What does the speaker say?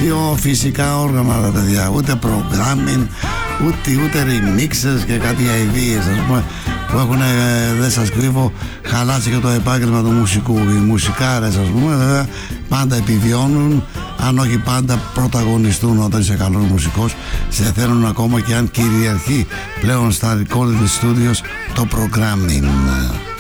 πιο φυσικά όργανα τα παιδιά, ούτε programming, ούτε remixes και κάτι αηδίες, ας πούμε, που έχουν, δεν σας κρύβω, χαλάσει και το επάγγελμα του μουσικού. Οι μουσικάρες, ας πούμε, βέβαια, πάντα επιβιώνουν, αν όχι πάντα πρωταγωνιστούν όταν είσαι καλός μουσικός, σε θέλουν ακόμα και αν κυριαρχεί πλέον στα recording studios το programming.